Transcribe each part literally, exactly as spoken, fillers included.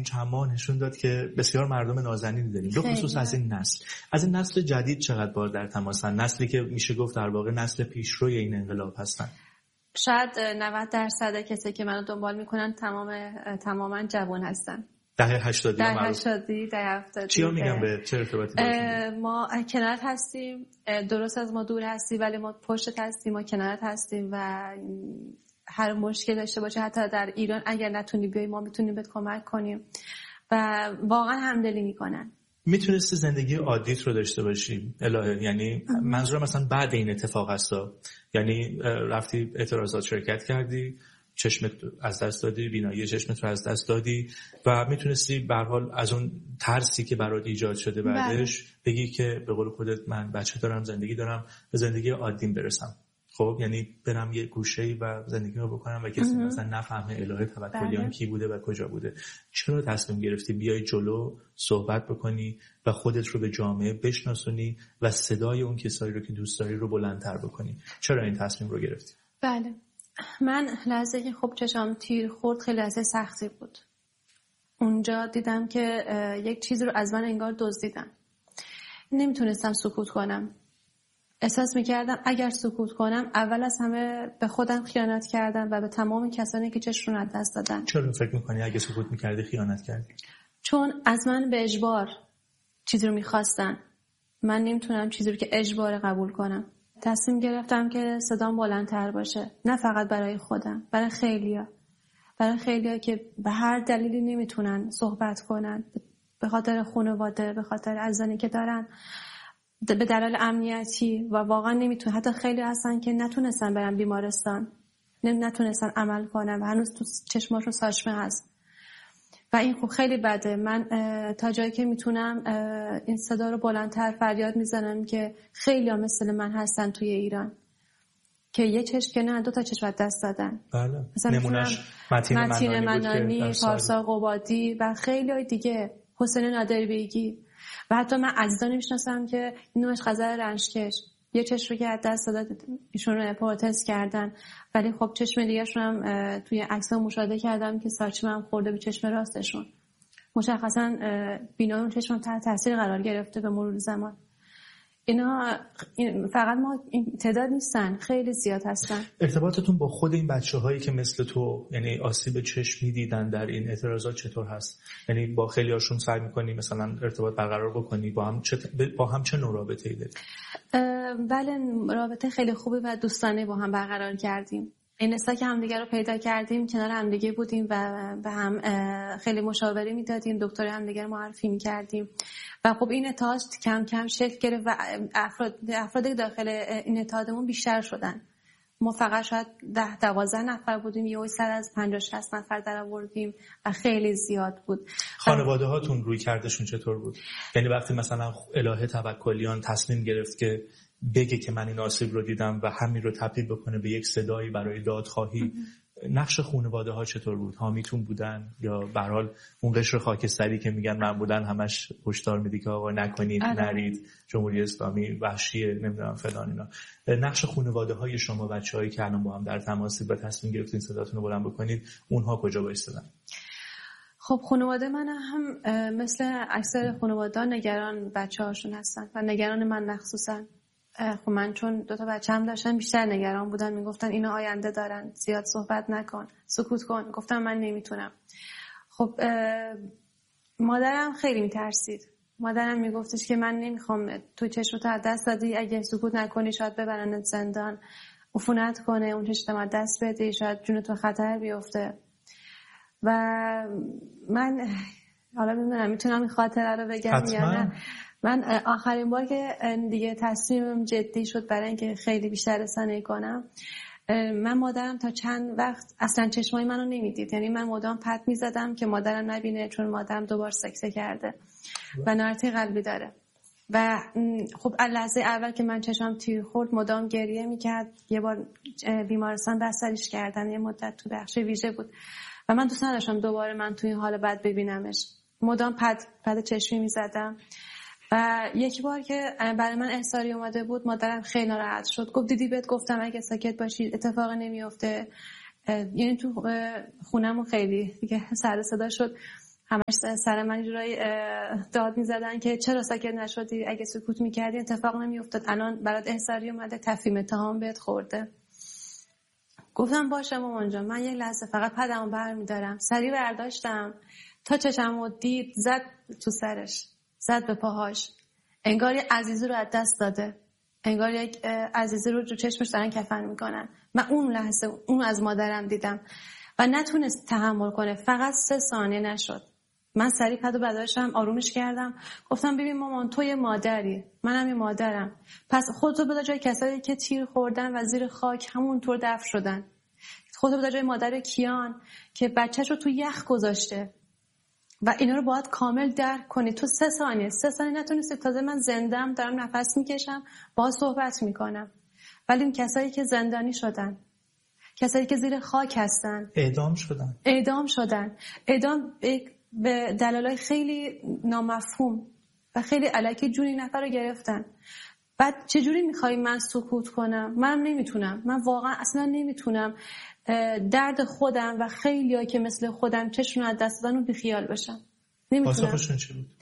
چند ماه نشون داد که بسیار مردم نازنینی داریم، به خصوص از این نسل. از این نسل جدید چقدر بار در تماسن؟ نسلی که میشه گفت در واقع نسل پیشروی این انقلاب هستن. شاید نود درصد کسی که منو دنبال میکنن تمام تماما جوان هستن. دهه هشتادی دهه هشتادی دهه هفتادی. چیا میگم به چه ارتباطی داشتیم؟ ما کنارت هستیم، درست از ما دور هستی ولی ما پشتت هستیم، ما کنارت هستیم و هر مشکل داشته باشه حتی در ایران اگر نتونی بیای ما میتونیم بهت کمک کنیم و واقعا همدلی میکنن. میتونستی زندگی عادیت رو داشته باشی الهه، یعنی منظورم مثلا بعد این اتفاق هستا، یعنی رفتی اعتراضات شرکت کردی، چشمت از دست دادی، بینایی چشمت رو از دست دادی و میتونستی به هر حال از اون ترسی که برات ایجاد شده بعدش بله. بگی که به قول خودت من بچه دارم، زندگی دارم، به زندگی عادیم برسم. خب یعنی برم یه گوشه‌ای و زندگی رو بکنم و کسی مثلا نفهمه الهه توکلیان کی بوده و کجا بوده. چرا تصمیم گرفتی بیای جلو صحبت بکنی و خودت رو به جامعه بشناسونی و صدای اون کسایی رو که دوست داری رو بلندتر بکنی؟ چرا این تصمیم رو گرفتی؟ بله من لحظه که خب چشام تیر خورد خیلی لحظه سختی بود. اونجا دیدم که یک چیزی رو از من انگار دزدیدن. نمیتونستم سکوت کنم. احساس میکردم اگر سکوت کنم اول از همه به خودم خیانت کردم و به تمام کسانی که چشمشون از دست دادن. چرا فکر میکنی اگه سکوت میکردی خیانت کردی؟ چون از من به اجبار چیزی رو میخواستن. من نمیتونم چیزی رو که اجبار قبول کنم. تصمیم گرفتم که صدام بلندتر باشه، نه فقط برای خودم، برای خیلیا، برای خیلیا که به هر دلیلی نمیتونن صحبت کنن، به خاطر خانواده، به خاطر عزیزانی که دارن، به دلایل امنیتی و واقعا نمیتونن. حتی خیلی هستن که نتونستن برن بیمارستان، نتونستن عمل کنن و هنوز تو چشماشون ساچمه هست و این خب خیلی بده. من تا جایی که میتونم این صدا رو بلندتر فریاد میزنم که خیلی ها مثل من هستن توی ایران که یه چشم که نه دو تا چشم دست دادن. بله. نمونش متین منانی, منانی پارسا قبادی و خیلی های دیگه، حسین نادری بیگی و حتی من عزیزانی میشناسم که نوش غزل رنجکش یه چشم رو که از دست داد ایشون رو پروتز کردن ولی خب چشم دیگه‌شون هم توی عکس‌ها مشاهده کردم که ساچمه هم خورده به چشم راستشون. مشخصا بینای اون چشم تحت تاثیر قرار گرفته به مرور زمان. اینا فقط ما این تعداد نیستن، خیلی زیاد هستن. ارتباطتون با خود این بچه‌هایی که مثل تو یعنی آسیب چشم می‌دیدن در این اعتراضات چطور هست؟ یعنی با خیلی هاشون سعی می‌کنی مثلا ارتباط برقرار بکنی؟ با هم چه با هم چه نوع رابطه‌ای داری؟ بله رابطه خیلی خوبی و دوستانه با هم برقرار کردیم. این استا که همدیگه رو پیدا کردیم کنار همدیگه بودیم و به هم خیلی مشاوره میدادیم، دکتر همدیگه رو معرفی میکردیم و خب این اتحاد کم کم شکل گرفت و افراد افراد داخل این اتحادمون بیشتر شدن. ما فقط شاید ده دوازده نفر بودیم، یهو سر از پنجاه شصت نفر در آوردیم و خیلی زیاد بود. خانواده هاتون روی کردشون چطور بود؟ یعنی وقتی مثلا الهه توکلیان تصمیم گرفت که بگه که من این آسیب رو دیدم و همین رو تبدیل بکنه به یک صدایی برای دادخواهی، نقش خانواده ها چطور بود؟ حامیتون بودن یا به هر حال اون قشر خاکستری که میگن من بودن همش هشدار میدی که آقا نکنید، نرید، جمهوری اسلامی وحشیه، نمیدونم فلان اینا. نقش خانواده های شما بچه‌هایی که الان با هم در تماسید و تصمیم گرفتین صداتون رو بلند بکنید، اونها کجا وایسادن؟ خب خانواده من هم مثل اکثر خانواده‌ها نگران بچه‌هاشون هستن و نگران من مخصوصا. خب من چون دو تا بچه‌م داشتم بیشتر نگران بودن، میگفتن اینا آینده دارن، زیاد صحبت نکن، سکوت کن. گفتم من نمیتونم. خب مادرم خیلی میترسید. مادرم میگفتش که من نمیخوام تو چشمتو از دست دادی، اگه سکوت نکنی شاید ببرنت زندان، عفونت کنه، اون چشمت از دست بدی، شاید جونت خطر بیفته. و من حالا نمیدونم میتونم این خاطره رو بگم یا نه. من آخرین بار که دیگه تصمیمم جدی شد برای اینکه خیلی بیشتر رسانه‌ای کنم، من مادرم تا چند وقت اصلا چشمای منو نمیدید. یعنی من مدام پت میزدم که مادرم نبینه، چون مادرم دوبار سکته کرده و نارتی قلبی داره. و خب لحظه اول که من چشمم تیر خورد مدام گریه میکرد. یه بار بیمارستان بستریش کردن، یه مدت تو بخش ویژه بود و من دوست نداشتم دوباره من تو این حال بد ببینمش. مدام پت پت چشمی میزدم. و یک بار که برای من احضاری اومده بود مادرم خیلی ناراحت شد. گفت دیدی بهت گفتم اگه ساکت باشی اتفاقی نمیفته. یعنی تو خونمون خیلی دیگه سر صدا شد همش سر من جورایی داد میزدن که چرا ساکت نشدی، اگه سکوت میکردی اتفاق نمیافتاد، الان برات احضاری اومده، تفهیم اتهام بهت خورده. گفتم باشه مامان جان، من یک لحظه فقط پدمو برمیدارم. سریع برداشتم، تا چشمو دید زد تو سرش، زد به پاهاش، انگار یه عزیزی رو از دست داده، انگار یک عزیزی رو رو چشمش دارن کفن میکنن. من اون لحظه اون از مادرم دیدم و نتونست تحمل کنه. فقط سه ثانیه نشد. من سریع پدو برداشتم، آرومش کردم، گفتم ببین مامان، تو یه مادری، منم یه مادرم، پس خودتو بذار جای کسایی که تیر خوردن و زیر خاک همونطور دفن شدن. خودتو بذار جای مادر کیان که بچه‌ش رو تو یخ گذاشته و اینا رو باید کامل درک کنی. تو سه ثانیه سه ثانیه نتونستی. تازه من زندم، دارم نفس میکشم، با صحبت میکنم، ولی اون کسایی که زندانی شدن، کسایی که زیر خاک هستن، اعدام شدن اعدام شدن اعدام به دلایل خیلی نامفهوم و خیلی الکی جون این نفر رو گرفتن. بعد چجوری میخوای من سکوت کنم؟ من نمیتونم، من واقعا اصلا نمیتونم درد خودم و خیلی‌ها که مثل خودم چشون از دست دادن رو بیخیال بشم. نمیتونم. پاسخشون چی بود؟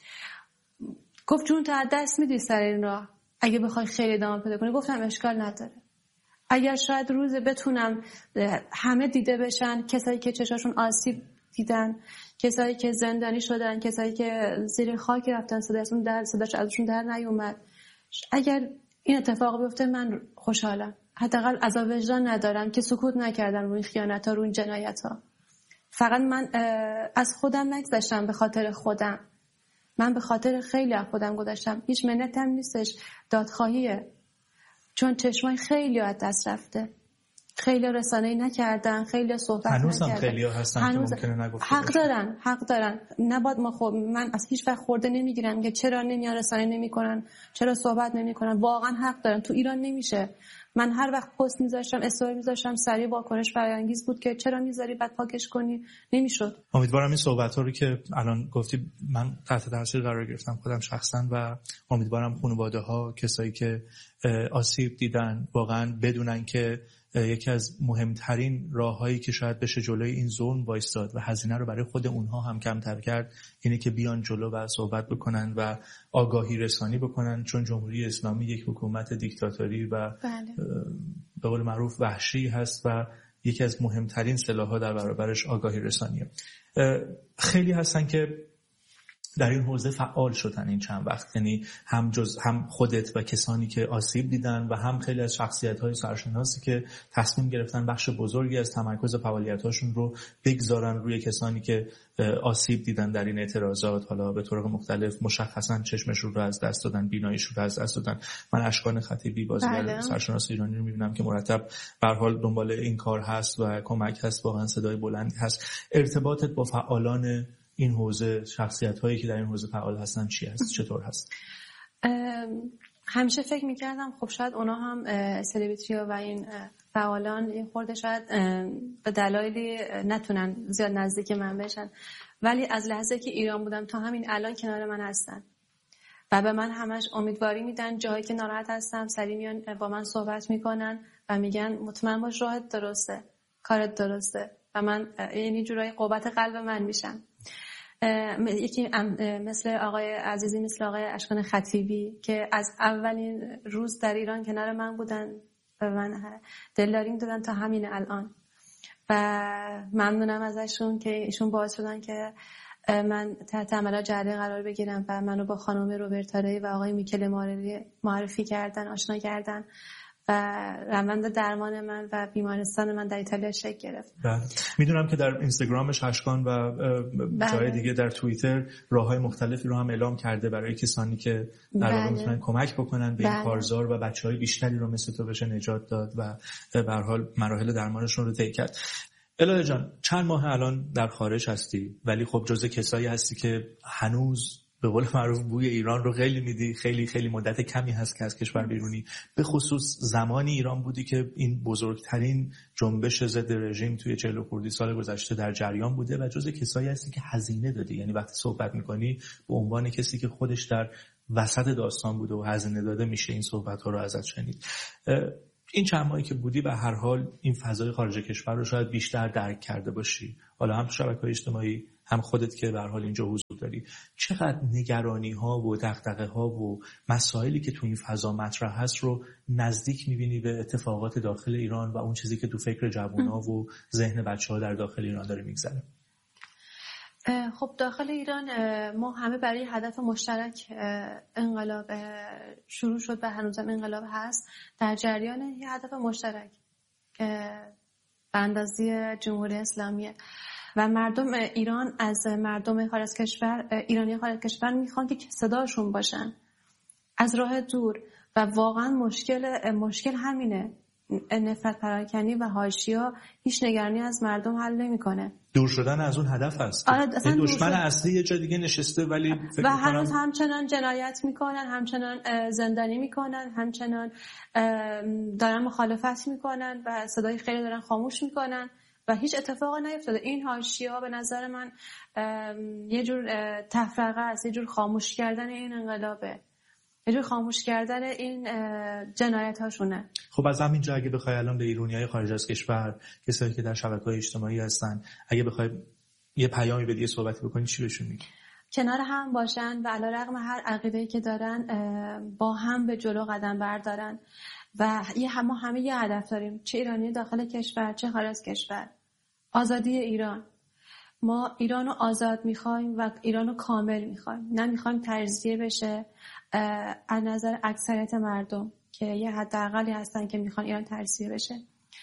گفت جون تو از دست میدی سر این راه، اگه بخوای خیلی ادامه پیدا کنی. گفتم اشکال نداره، اگر شاید روز بتونم همه دیده بشن، کسایی که چشاشون آسیب دیدن، کسایی که زندانی شدن، کسایی که زیر خاک رفتن، صداشون در صداش ازشون در نیومد، اگر این اتفاق بیفته من خوشحالم. حداقل عذاب وجدان ندارم که سکوت نکردم روی خیانت‌ها، روی جنایت‌ها. فقط من از خودم نگذشتم به خاطر خودم، من به خاطر خیلی از خودم گذشتم. هیچ منتم نیستش، دادخواهیه، چون چشمای خیلی از دست رفته، خیلی رسانه‌ای نکردن، خیلی صحبت نکردن. هنوز هم خیلی هستن هنوز که ممکنه نگفته حق باشن. دارن حق دارن نباید ما خب من از هیچ وقت خورده نمیگیرم که چرا نمیان رسانه‌ای نمیکنن، چرا صحبت نمیکنن. واقعا حق دارن. تو ایران نمیشه. من هر وقت پست میذاشتم، استوری میذاشتم، سریع واکنش برانگیز بود که چرا میذاری بعد پاکش کنی. نمیشد. امیدوارم این صحبت‌ها رو که الان گفتی من تحت تاثیر قرار گرفتم خودم شخصا و امیدوارم خانواده‌ها، کسایی که آسیب دیدن، واقعا بدونن که یکی از مهمترین راههایی که شاید بشه جلوی این ظلم وایستاد و هزینه رو برای خود اونها هم کمتر کرد اینه که بیان جلو و صحبت بکنن و آگاهی رسانی بکنن، چون جمهوری اسلامی یک حکومت دیکتاتوری و بله. به قول معروف وحشی هست و یکی از مهمترین سلاح‌ها در برابرش آگاهی رسانیه. خیلی هستن که در این حوزه فعال شدن این چند وقت، یعنی هم جز هم خودت و کسانی که آسیب دیدن و هم خیلی از شخصیت‌های سرشناسی که تصمیم گرفتن بخش بزرگی از تمرکز فعالیت‌هاشون رو بگذارن روی کسانی که آسیب دیدن در این اعتراضات، حالا به طرق مختلف، مشخصا چشمشون رو از دست دادن، بیناییشون رو از دست دادن. من اشکان خطیبی بازیگر سرشناس ایرانی رو می‌بینم که مرتب به هر حال دنبال این کار هست و کمک هست، واقعا صدای بلندی هست. ارتباطت با فعالان این حوزه، شخصیت هایی که در این حوزه فعال هستن چی هست؟ چطور هست؟ همیشه فکر میکردم خب شاید اونا هم سلبریتی ها و این فعالان این خورده شاید به دلایلی نتونن زیاد نزدیک من بشن، ولی از لحظه که ایران بودم تا همین الان کنار من هستن و به من همش امیدواری میدن. جایی که ناراحت هستم سریع میان با من صحبت میکنن و میگن مطمئن باش راهت درسته، کارت درسته و من یعنی جورای قوت قلب من میشم. یکی مثل آقای عزیزی، مثل آقای اشکان خطیبی که از اولین روز در ایران کنار من بودن و من دلداری دادن تا همین الان و ممنونم ازشون که ایشون باعث شدن که من تحت عملیات جراحی قرار بگیرم و منو با خانم روبرتا ری و آقای میکل معرفی کردن، آشنا کردن و روند درمان من و بیمارستان من در ایتالیا شکل گرفت. میدونم که در اینستاگرامش اشکان و جای دیگه در توییتر راههای مختلفی رو هم اعلام کرده برای کسانی که در واقع میتونن کمک بکنن به این کارزار و بچهای بیشتری رو مثل تو بشه نجات داد و به هر حال مراحل درمانشون رو طی کرد. الهه جان، چند ماه الان در خارج هستی ولی خب جزء کسایی هستی که هنوز به قول معروف بوی ایران رو خیلی میدی. خیلی خیلی مدت کمی هست که از کشور بیرونی، به خصوص زمانی ایران بودی که این بزرگترین جنبش ضد رژیم توی چهل و خورده سال گذشته در جریان بوده و جزء کسایی هستی که هزینه دادی. یعنی وقتی صحبت میکنی به عنوان کسی که خودش در وسط داستان بوده و هزینه داده میشه این صحبت ها رو ازت شنید. این چند ماهی که بودی به هر حال این فضای خارج کشور رو شاید بیشتر درک کرده باشی، حالا هم تو شبکه‌های اجتماعی هم خودت که به هر حال اینجا حضور داری. چقدر نگرانی ها و دغدغه ها و مسائلی که تو این فضا مطرح هست رو نزدیک می‌بینی به اتفاقات داخل ایران و اون چیزی که تو فکر جوونا و ذهن بچه‌ها در داخل ایران داره میگذره؟ خب داخل ایران ما همه برای هدف مشترک انقلاب شروع شد و هنوزم انقلاب هست، در جریان یه هدف مشترک به اندازه جمهوری اسلامیه و مردم ایران از مردم خارج از کشور، ایرانی خارج از کشور میخوان که صداشون باشن از راه دور و واقعا مشکل مشکل همینه. نفرت پراکنی و حاشیه هیچ نگرانی از مردم حل نمیکنه. دور شدن از اون هدف هست. آره این دشمن اصلی یه جا دیگه نشسته ولی و هنوز همچنان جنایت میکنن، همچنان زندانی میکنن، همچنان دارن مخالفت میکنن و صدای خیلی دارن خاموش میکنن و هیچ اتفاقی نیفتاده. این حاشیه‌ها به نظر من یه جور تفرقه است، یه جور خاموش کردن این انقلابه، یه جور خاموش کردن این جنایت هاشونه. خب از همین جا اگه بخوای الان به ایرانیای خارج از کشور، کسایی که در شبکه‌های اجتماعی هستن، اگه بخوای یه پیامی بدی، یه صحبتی بکنی، چی بهشون میگی؟ کنار هم باشن و علیرغم هر عقیده‌ای که دارن با هم به جلو قدم بردارن و یه هم ما همه یه هدف داریم، چه ایرانی داخل کشور چه خارج از کشور، آزادی ایران. ما ایرانو آزاد می‌خوایم و ایرانو کامل می‌خوایم، نه می‌خوایم تجزیه بشه از نظر اکثریت مردم که یه حداقلی هستن که میخوان ایران تجزیه بشه،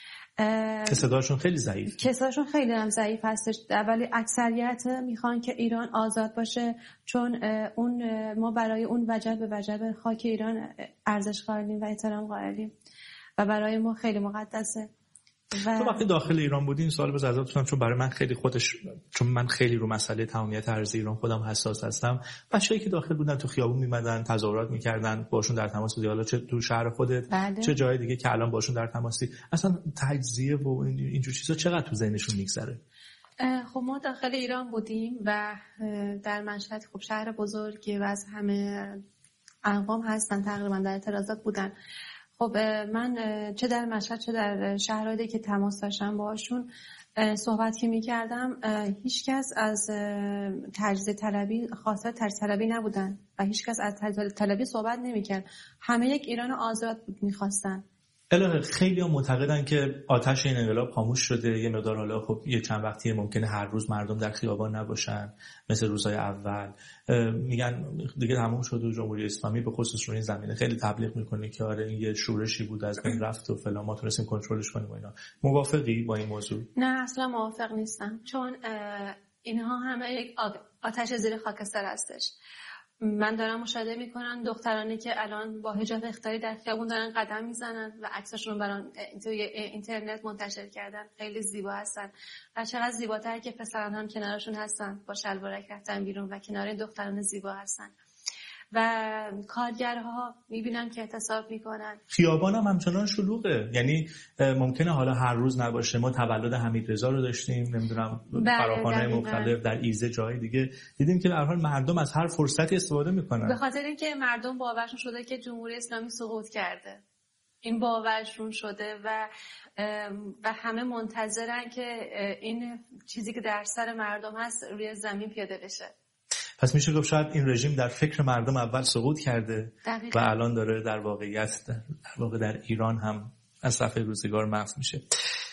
که صداشون خیلی ضعیف که صداشون خیلی هم ضعیف هستش، ولی اکثریت میخوان که ایران آزاد باشه، چون اون ما برای اون وجب به وجب خاک ایران ارزش قائلیم و احترام قائلیم و برای ما خیلی مقدسه. و... تو وقتی داخل ایران بودی، این سوال بذار ازت، چون برای من خیلی خودش، چون من خیلی رو مسئله تمامیت ارضی ایران خودم حساس هستم، بچه‌ای که داخل بودن تو خیابون میمدن، تظاهرات میکردن، باشون در تماس بودی، حالا چه تو شهر خودت بله. چه جای دیگه که الان باشون در تماسی، اصلا تجزیه و اینجور چیزا چقدر تو ذهنشون میگذره؟ خب ما داخل ایران بودیم و در مشهد، خب شهر بزرگی و از همه اقوام هستن، تقریبا در اعتراضات بودن. خب من چه در مشهد چه در شهرهایی که تماس داشتم باهاشون صحبت که می‌کردم، هیچ کس از تجزیه طلبی، خاصه تجزیه طلبی نبودن و هیچ کس از تجزیه طلبی صحبت نمی‌کرد. همه یک ایران آزاد می‌خواستن. الهه خیلی هم معتقدن که آتش این انقلاب خاموش شده، یه مقدار حالا خب یه چند وقتی ممکنه هر روز مردم در خیابان نباشن مثل روزهای اول، میگن دیگه تموم شد و جمهوری اسلامی به خصوص رو این زمینه خیلی تبلیغ میکنه که آره این یه شورشی بود از بین رفت و فلان، ما تونستیم کنترلش کنیم و اینا. موافقی با این موضوع؟ نه اصلا موافق نیستم، چون اینها همه یک آتش زیر خاکستر هستش. من دارم مشاهده میکنم دخترانی که الان با حجاب اختیاری در خیابون دارن قدم میزنن و عکسشون برام توی اینترنت منتشر کردن، خیلی زیبا هستن و چقدر زیباتر که پسران هم کنارشون هستن با شلوارک رفتن بیرون و کنار دختران زیبا هستن و کارگرها میبینن که اعتصاب میکنن. خیابان هم همچنان شلوغه، یعنی ممکنه حالا هر روز نباشه، ما تولد حمیدرضا رو داشتیم، نمیدونم فراخوان‌های مختلف در ایزه جای دیگه، دیدیم که به هر حال مردم از هر فرصتی استفاده میکنن، به خاطر اینکه مردم باورشون شده که جمهوری اسلامی سقوط کرده. این باورشون شده و و همه منتظرن که این چیزی که در سر مردم هست روی زمین پیاده بشه. پس میشه گفت شاید این رژیم در فکر مردم اول سقوط کرده دقیقا. و الان داره در واقعیت در واقع در ایران هم از صفحه روزگار محو میشه.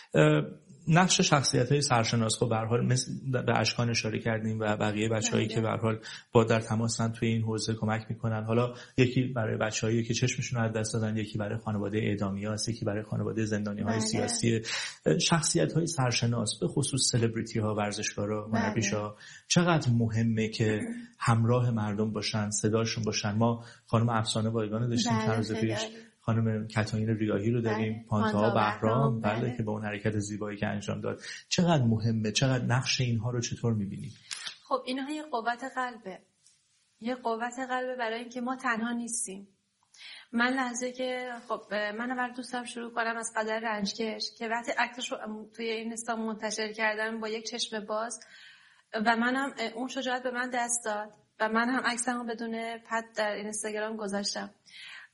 نقش شخصیت‌های سرشناس خب به هر حال مثل به اشکان اشاره کردیم و بقیه بچه‌هایی که به هر حال با در تماسن توی این حوزه کمک میکنن، حالا یکی برای بچه‌هایی که چشمشون رو از دست دادن، یکی برای خانواده اعدامیاست، یکی برای خانواده زندانی‌های سیاسی. شخصیت‌های سرشناس به خصوص سلبریتی‌ها، ورزشکارا، مربی‌ها چقدر مهمه که همراه مردم باشن، صداشون باشن. ما خانم افسانه بایگان داشتیم چند روز پیش، خانم کتاین ریاحی رو داریم، پانتا بهرام، بله, بله که با اون حرکت زیبایی که انجام داد. چقدر مهمه، چقدر نقش اینها رو چطور می‌بینی؟ خب اینها یه قوت قلبه، یه قوت قلبه برای اینکه ما تنها نیستیم. من لحظه که خب من اول دوستم شروع کنم از قدر رنجکش که وقتی عکسش رو توی این اینستا منتشر کردم با یک چشم باز و منم اون شجاعت به من دست داد و من هم عکسمو بدون پد در اینستاگرام گذاشتم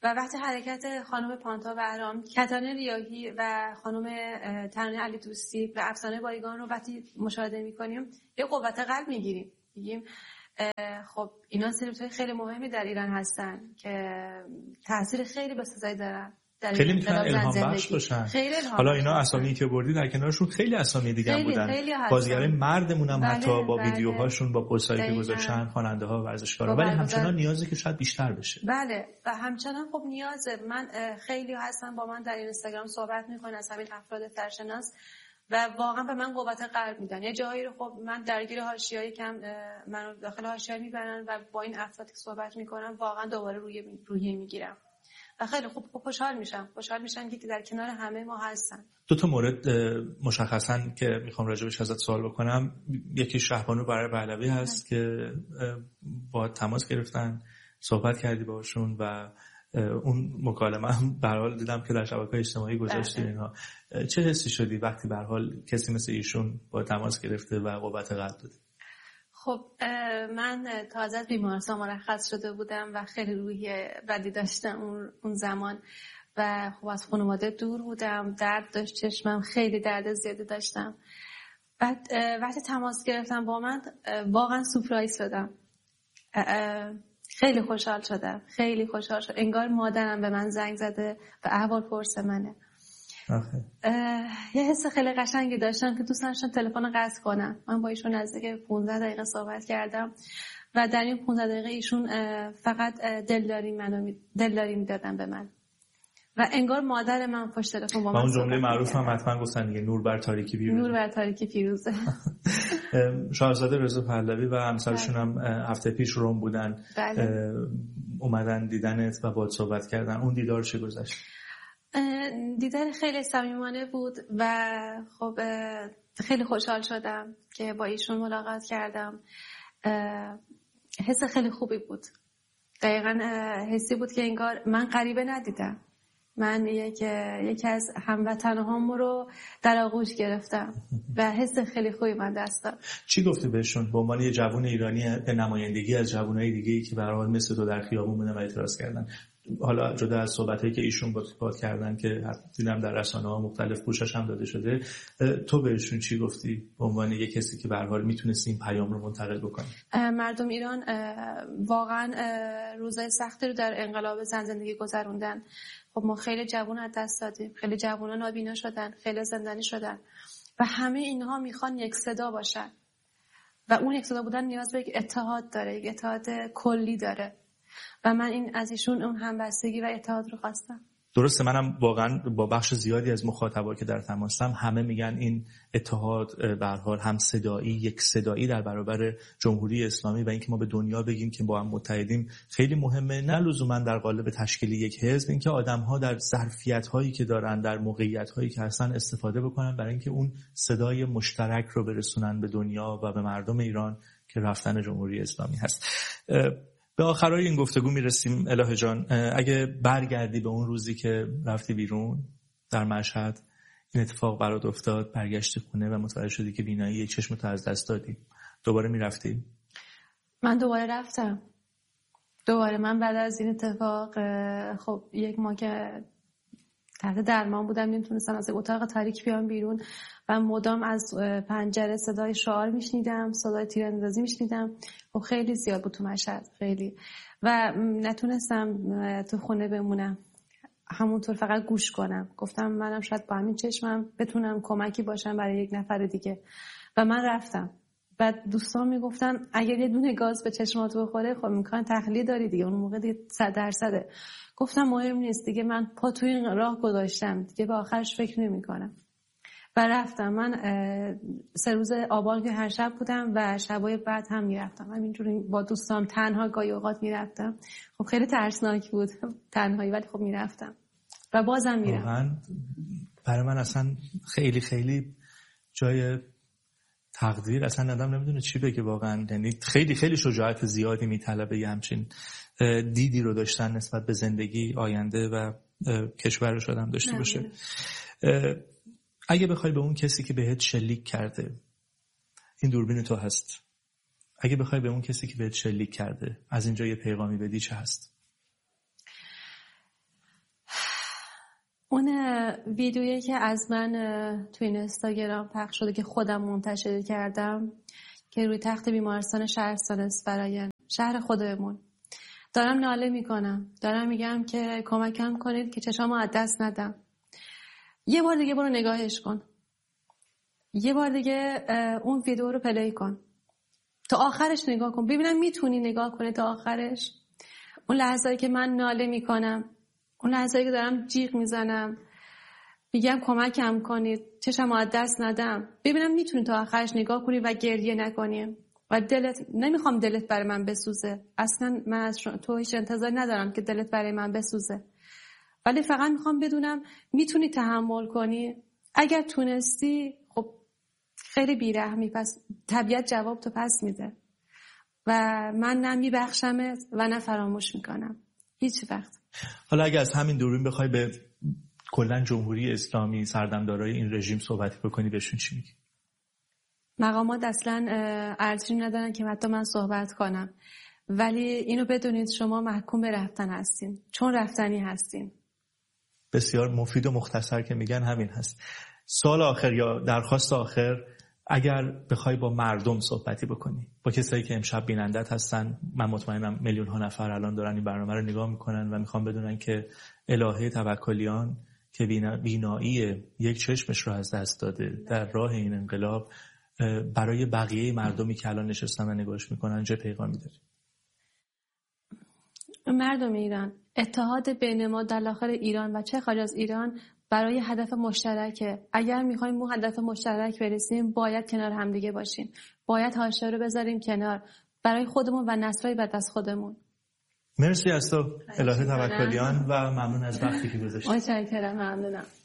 و وقتی حرکت خانم پانتا بهرام، کتانه ریاحی و خانم ترانه علی دوستی و افسانه بایگان رو وقتی مشاهده میکنیم یه قوت قلب میگیریم، میگیم خب اینا سلبریت‌های خیلی مهمی در ایران هستن که تاثیر خیلی بسزایی دارن، خیلی میتونن الهام بخش باشن. حالا اینا اسامی که بردی در کنارشون خیلی اسامی دیگه هم بودن. بازیگرای مردمون هم بله، حتی با بله. ویدیوهاشون با پستایی که گذاشتن، خواننده‌ها، ورزشکارا، ولی همچنان نیازه که شاید بیشتر بشه. بله و همچنان خب نیازه. من خیلی هستن با من در اینستاگرام صحبت میکنن از همین افراد سرشناس و واقعا به من قوت قلب میدن. یه جایی رو خب من درگیر حاشیه‌ای کم منو داخل حاشیه میبرن و با این افرادی که صحبت میکنم واقعا دوباره روی روحیه میگیرم و خیلی خوب خوشحال میشم خوشحال میشم که در کنار همه ما هستن. دو تا مورد مشخصاً که میخوام راجبش ازت سوال بکنم، یکی شهبانو برای پهلوی هست که با تماس گرفتن، صحبت کردی باشون و اون مکالمه هم به هر حال دیدم که در شبکه‌های اجتماعی گذاشتی اینا. چه حسی شدی وقتی به هر حال کسی مثل ایشون با تماس گرفته و قوت قلب داده؟ خب من تازه از بیمارستان مرخص شده بودم و خیلی روحیه بدی داشتم اون زمان و خب از خانواده دور بودم، درد داشت چشمم، خیلی درد زیادی داشتم. بعد وقتی تماس گرفتم با من واقعا سورپرایز شدم، خیلی خوشحال شدم، خیلی خوشحال شدم، انگار مادرم به من زنگ زده و احوال پرس منه. یه حس خیلی قشنگی داشتم که دوست داشتم تلفن قطع کنم. من با ایشون نزدیک پانزده دقیقه صحبت کردم و در این پانزده دقیقه ایشون فقط دلداری منو دلداری میدادن به من و انگار مادر من پشت تلفن با من. اون جمله معروف هم حتما گفتن دیگه، نور بر تاریکی پیروزه. نور بر تاریکی پیروزه. شاهزاده رضا پهلوی و همسرشون هم هفته پیش روم بودن. بله. اومدن دیدنت و باهات صحبت کردن. اون دیدار چه گذشت؟ دیدار خیلی صمیمانه بود و خب خیلی خوشحال شدم که با ایشون ملاقات کردم. حس خیلی خوبی بود. دقیقاً حسی بود که انگار من غریبه ندیدم. من یک یکی از هموطنهام رو در آغوش گرفتم و حس خیلی خوبی من دست داد. چی گفتی بهشون به عنوان یه جوان ایرانی به نمایندگی از جوانای دیگه‌ای که به هر حال مثل تو در خیابون بودن و اعتراض کردن؟ حالا جدا از صحبتایی که ایشون با تو کردن که دیدم در رسانه‌ها مختلف پوشش هم داده شده، تو بهشون چی گفتی به عنوان یه کسی که به هر حال میتونستی این پیام رو منتقل بکنی؟ مردم ایران واقعا روزای سختی رو در انقلاب زن زندگی گذروندن. خب ما خیلی جوان از دست دادیم، خیلی جوانان نابینا شدن، خیلی زندانی شدن و همه اینها میخوان یک صدا باشن و اون یک صدا بودن نیاز به یک اتحاد داره، یک اتحاد کلی داره و من این از ایشون اون همبستگی و اتحاد رو خواستم. درسته، منم واقعا با بخش زیادی از مخاطبا که در تماسم همه میگن این اتحاد به هر حال هم صدایی، یک صدایی در برابر جمهوری اسلامی و اینکه ما به دنیا بگیم که با هم متحدیم خیلی مهمه، نه لزوما در قالب تشکیل یک حزب، اینکه آدم‌ها در ظرفیت‌هایی که دارن، در موقعیت‌هایی که هستن استفاده بکنن برای اینکه اون صدای مشترک رو برسونن به دنیا و به مردم ایران که رفتن جمهوری اسلامی هست. به آخرای این گفتگو میرسیم الهه جان. اگه برگردی به اون روزی که رفتی بیرون در مشهد، این اتفاق برات افتاد، برگشتی خونه و متوجه شدی که بینایی یک چشمتو از دست دادی، دوباره میرفتی؟ من دوباره رفتم. دوباره من بعد از این اتفاق خب یک ماه که تحت درمان بودم نمیتونستم از اتاق تاریک بیام بیرون و مدام از پنجره صدای شعار میشنیدم، صدای تیراندازی میشنیدم و خیلی زیاد بود تو مشهد، خیلی، و نتونستم تو خونه بمونم، همونطور فقط گوش کنم. گفتم منم شاید با همین چشمم بتونم کمکی باشم برای یک نفر دیگه و من رفتم. بعد دوستان میگفتن اگر یه دونه گاز به چشمات بخوره خب امکان تخلیه داری دیگه، اون موقع دیگه صد درصده. گفتم مهم نیست دیگه، من پا توی این راه گذاشتم دیگه، به آخرش فکر نمی کنم و رفتم. من سه روز آبان که هر شب بودم و شبای بعد هم میرفتم همینجوری با دوستام تنها گاهی اوقات میرفتم. خب خیلی ترسناک بود تنهایی، ولی خب میرفتم و بازم میرم. واقعا برای من اصلا خیلی خیلی جای تقدیر، اصلا آدم نمیدونه چی بگه واقعا. یعنی خیلی خیلی شجاعت زیادی میطلبه یه همچین دیدی رو داشتن نسبت به زندگی، آینده و کشورش آدم داشته باشه. اگه بخوای به اون کسی که بهت شلیک کرده، این دوربین تو هست، اگه بخوای به اون کسی که بهت شلیک کرده از اینجا یه پیغامی بدی چه هست؟ اون ویدیویی که از من تو اینستاگرام پخش شده که خودم منتشر کردم که روی تخت بیمارستان شهرستان اسفراین، شهر خودمون، دارم ناله میکنم، دارم میگم که کمکم کنید که چشامو از دست ندم. یه بار دیگه برو نگاهش کن، یه بار دیگه اون ویدیو رو پلی کن، تا آخرش نگاه کن، ببینم میتونی نگاه کنی تا آخرش. اون لحظه‌ای که من ناله میکنم، اون لحظه‌ای که دارم جیغ میزنم، میگم کمکم کنید چشمو از دست ندم، ببینم میتونی تا آخرش نگاه کنی و گریه نکنی و دلت، نمیخوام دلت برای من بسوزه، اصلا من از تو هیچ انتظاری ندارم که دلت برای من بسوزه، ولی فقط میخوام بدونم میتونی تحمل کنی. اگر تونستی خب خیلی بیرحمی، پس طبیعت جواب تو پس میده و من نه میبخشمت و نه فراموش میکنم هیچ وقت. حالا اگه از همین دوربین بخوای به کلا جمهوری اسلامی، سردمدارای این رژیم صحبت بکنی، بهشون چی میگی؟ مقامات اصلا ارزشی ندارن که حتی من صحبت کنم، ولی اینو بدونید شما محکوم به رفتن هستین، چون رفتنی هستین. بسیار مفید و مختصر که میگن همین هست. سوال آخر یا درخواست آخر، اگر بخوای با مردم صحبتی بکنی، با کسایی که امشب بینندت هستن، من مطمئنم میلیون ها نفر الان دارن این برنامه رو نگاه میکنن و میخوان بدونن که الهه توکلیان که بینایی یک چشمش رو از دست داده در راه این انقلاب، برای بقیه مردمی که الان نشستن و نگاهش میکنن چه پیغامی داری؟ مردم ایران، اتحاد بین ما در داخل ایران و چه خارج از ایران برای هدف مشترکه. اگر میخوایم به هدف مشترک برسیم باید کنار همدیگه باشیم، باید حاشیه رو بذاریم کنار برای خودمون و نسل‌های بعد از خودمون. مرسی از تو الهه توکلیان و ممنون از وقتی که گذاشتی. متشکرم، ممنونم.